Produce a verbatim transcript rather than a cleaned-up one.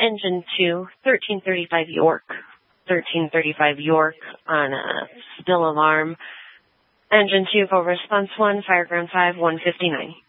Engine two, thirteen thirty-five York. thirteen thirty-five York on a spill alarm. Engine two for response one, Fire Ground five, one fifty-nine.